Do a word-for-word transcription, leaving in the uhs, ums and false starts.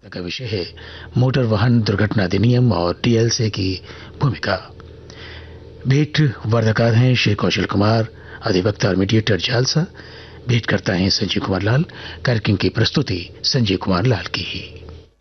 का विषय है मोटर वाहन दुर्घटना अधिनियम और टीएलसी की भूमिका। भेंट वार्ताकार हैं श्री कौशल कुमार, अधिवक्ता और मीडिएटर जालसा। भेंट करता है संजीव कुमार लाल। कार्यक्रम की प्रस्तुति संजीव कुमार लाल की ही।